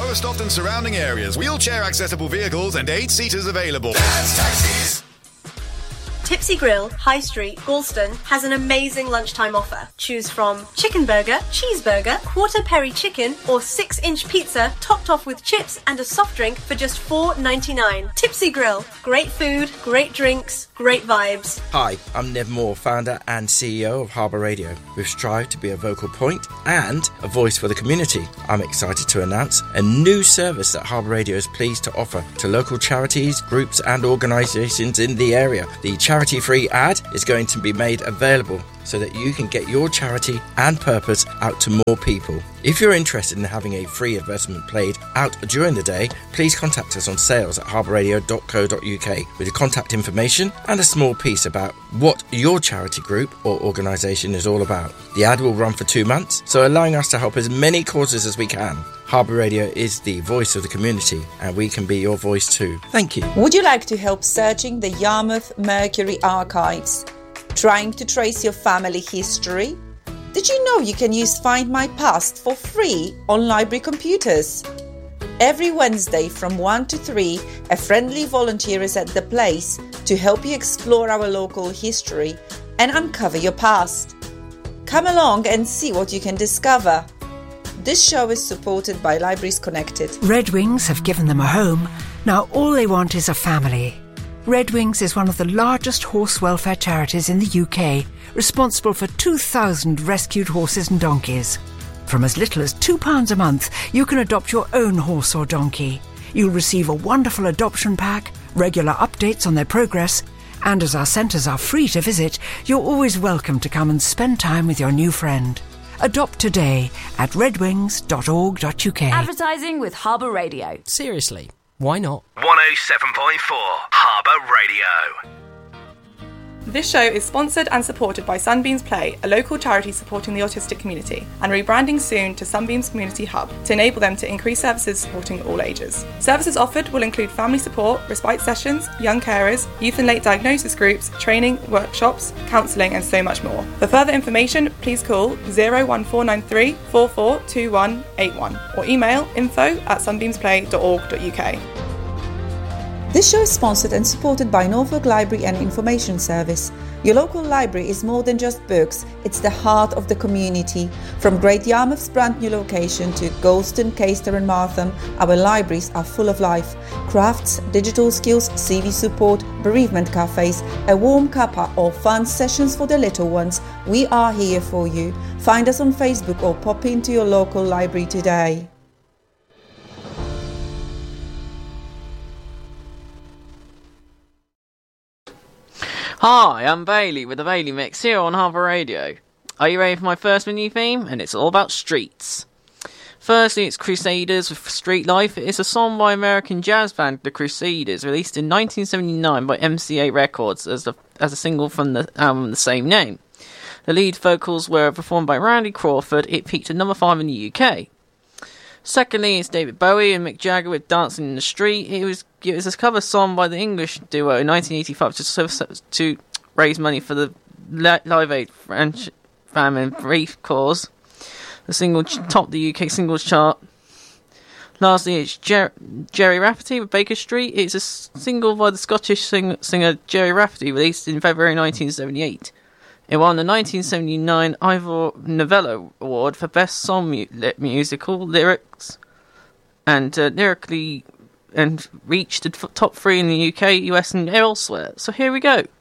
Lowestoft and surrounding areas. Wheelchair accessible vehicles and 8-seaters available. Dad's Taxis. Tipsy Grill, High Street, Galston has an amazing lunchtime offer. Choose from chicken burger, cheeseburger, quarter peri chicken or 6-inch pizza topped off with chips and a soft drink for just $4.99. Tipsy Grill, great food, great drinks, great vibes. Hi, I'm Nev Moore, founder and CEO of Harbour Radio. We've strived to be a vocal point and a voice for the community. I'm excited to announce a new service that Harbour Radio is pleased to offer to local charities, groups and organisations in the area. The charity-free ad is going to be made available so that you can get your charity and purpose out to more people. If you're interested in having a free advertisement played out during the day, please contact us on sales@harbourradio.co.uk with your contact information and a small piece about what your charity group or organisation is all about. The ad will run for 2 months, so allowing us to help as many causes as we can. Harbour Radio is the voice of the community, and we can be your voice too. Thank you. Would you like to help searching the Yarmouth Mercury archives? Trying to trace your family history? Did you know you can use Find My Past for free on library computers? Every Wednesday from 1 to 3, a friendly volunteer is at the place to help you explore our local history and uncover your past. Come along and see what you can discover. This show is supported by Libraries Connected. Red Wings have given them a home. Now all they want is a family. Red Wings is one of the largest horse welfare charities in the UK, responsible for 2,000 rescued horses and donkeys. From as little as £2 a month, you can adopt your own horse or donkey. You'll receive a wonderful adoption pack, regular updates on their progress, and as our centres are free to visit, you're always welcome to come and spend time with your new friend. Adopt today at redwings.org.uk. Advertising with Harbour Radio. Seriously, why not? 107.4 Harbour Radio. This show is sponsored and supported by Sunbeams Play, a local charity supporting the autistic community, and rebranding soon to Sunbeams Community Hub to enable them to increase services supporting all ages. Services offered will include family support, respite sessions, young carers, youth and late diagnosis groups, training, workshops, counselling and so much more. For further information, please call 01493 442181 or email info@sunbeamsplay.org.uk. This show is sponsored and supported by Norfolk Library and Information Service. Your local library is more than just books, it's the heart of the community. From Great Yarmouth's brand new location to Galston, Caister and Martham, our libraries are full of life. Crafts, digital skills, CV support, bereavement cafes, a warm cuppa or fun sessions for the little ones. We are here for you. Find us on Facebook or pop into your local library today. Hi, I'm Bailey with the Bailey Mix here on Harbour Radio. Are you ready for my first mini theme? And it's all about streets. Firstly, it's Crusaders with Street Life. It's a song by American jazz band The Crusaders, released in 1979 by MCA Records as a single from the album the same name. The lead vocals were performed by Randy Crawford. It peaked at number 5 in the UK. Secondly, it's David Bowie and Mick Jagger with Dancing in the Street. It was a cover song by the English duo in 1985 to raise money for the Live Aid famine relief cause. The single topped the UK singles chart. Lastly, it's Jerry Rafferty with Baker Street. It's a single by the Scottish singer Jerry Rafferty, released in February 1978. It won the 1979 Ivor Novello Award for Best Song Musical Lyrics and lyrically, and reached the top 3 in the UK, US and elsewhere. So here we go.